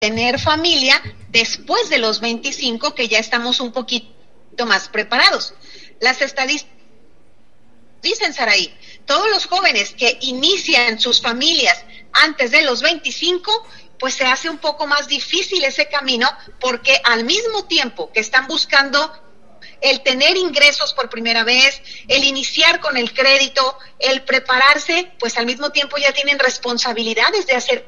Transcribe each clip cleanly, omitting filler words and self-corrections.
tener familia después de los 25, que ya estamos un poquito más preparados. Las estadísticas dicen, Saraí, todos los jóvenes que inician sus familias antes de los 25, pues se hace un poco más difícil ese camino, porque al mismo tiempo que están buscando el tener ingresos por primera vez, el iniciar con el crédito, el prepararse, pues al mismo tiempo ya tienen responsabilidades de hacer.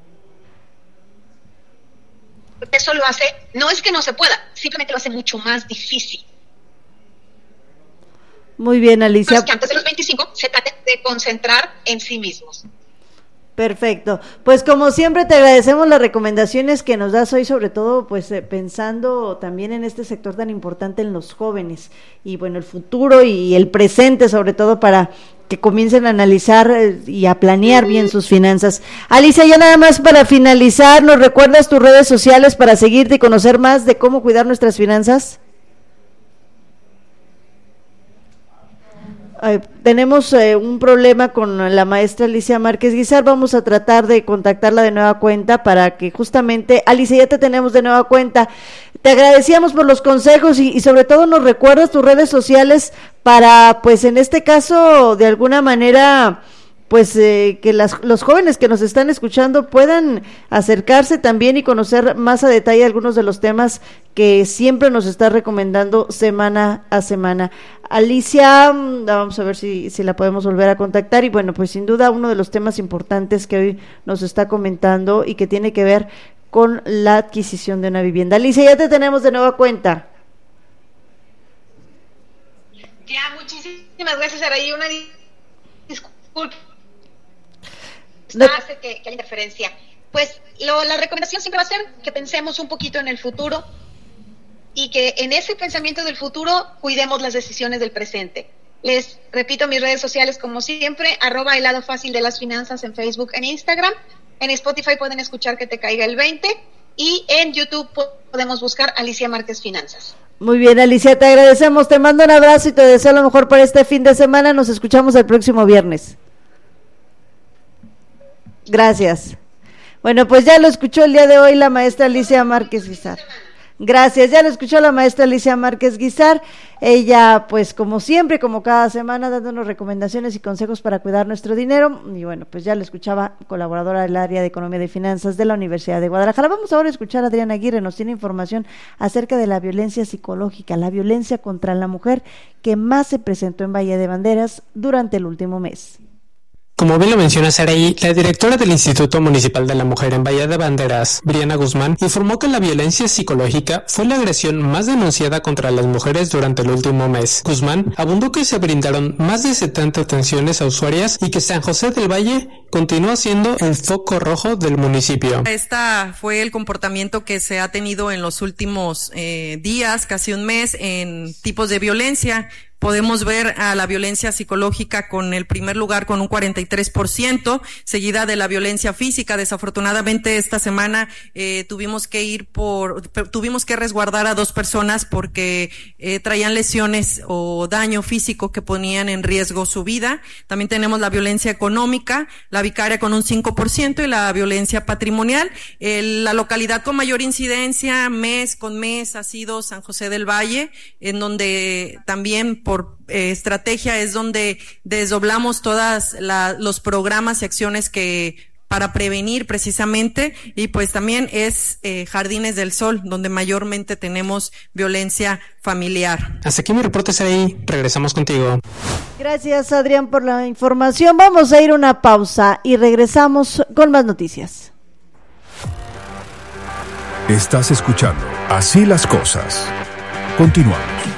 Eso lo hace, no es que no se pueda, simplemente lo hace mucho más difícil. Muy bien, Alicia. Que antes de los 25 se trata de concentrar en sí mismos. Perfecto, pues como siempre te agradecemos las recomendaciones que nos das hoy, sobre todo pues pensando también en este sector tan importante en los jóvenes y bueno, el futuro y el presente, sobre todo para que comiencen a analizar y a planear bien sus finanzas. Alicia, ya nada más para finalizar, ¿nos recuerdas tus redes sociales para seguirte y conocer más de cómo cuidar nuestras finanzas? Tenemos un problema con la maestra Alicia Márquez Guizar, vamos a tratar de contactarla de nueva cuenta para que justamente, Alicia, ya te tenemos de nueva cuenta, te agradecíamos por los consejos y sobre todo nos recuerdas tus redes sociales para, pues en este caso, de alguna manera, pues que los jóvenes que nos están escuchando puedan acercarse también y conocer más a detalle algunos de los temas que siempre nos está recomendando semana a semana. Alicia, vamos a ver si la podemos volver a contactar y bueno, pues sin duda uno de los temas importantes que hoy nos está comentando y que tiene que ver con la adquisición de una vivienda. Alicia, ya te tenemos de nueva cuenta. Ya, muchísimas gracias, Araí, una disculpa. Hace que la interferencia. Pues la recomendación siempre va a ser que pensemos un poquito en el futuro y que en ese pensamiento del futuro cuidemos las decisiones del presente. Les repito mis redes sociales como siempre, @el lado fácil de las finanzas en Facebook, en Instagram, en Spotify pueden escuchar Que te caiga el 20 y en YouTube podemos buscar Alicia Márquez Finanzas. Muy bien, Alicia, te agradecemos, te mando un abrazo y te deseo lo mejor para este fin de semana, nos escuchamos el próximo viernes. Gracias. Bueno, pues ya lo escuchó el día de hoy la maestra Alicia Márquez Guizar. Gracias, ya lo escuchó la maestra Alicia Márquez Guizar. Ella, pues como siempre, como cada semana, dándonos recomendaciones y consejos para cuidar nuestro dinero. Y bueno, pues ya lo escuchaba, colaboradora del área de Economía y Finanzas de la Universidad de Guadalajara. Vamos ahora a escuchar a Adriana Aguirre, nos tiene información acerca de la violencia psicológica, la violencia contra la mujer que más se presentó en Bahía de Banderas durante el último mes. Como bien lo menciona Saraí, la directora del Instituto Municipal de la Mujer en Bahía de Banderas, Briana Guzmán, informó que la violencia psicológica fue la agresión más denunciada contra las mujeres durante el último mes. Guzmán abundó que se brindaron más de 70 atenciones a usuarias y que San José del Valle continúa siendo el foco rojo del municipio. Esta fue el comportamiento que se ha tenido en los últimos días, casi un mes, en tipos de violencia. Podemos ver a la violencia psicológica con el primer lugar con un 43%, seguida de la violencia física. Desafortunadamente esta semana tuvimos que resguardar a 2 personas porque traían lesiones o daño físico que ponían en riesgo su vida. También tenemos la violencia económica, la vicaria con un 5% y la violencia patrimonial. La localidad con mayor incidencia mes con mes ha sido San José del Valle, en donde también por estrategia es donde desdoblamos todas los programas y acciones que para prevenir precisamente, y pues también es Jardines del Sol, donde mayormente tenemos violencia familiar. Hasta aquí mi reporte, Saraí. Regresamos contigo. Gracias, Adrián, por la información. Vamos a ir a una pausa y regresamos con más noticias. Estás escuchando Así las Cosas. Continuamos.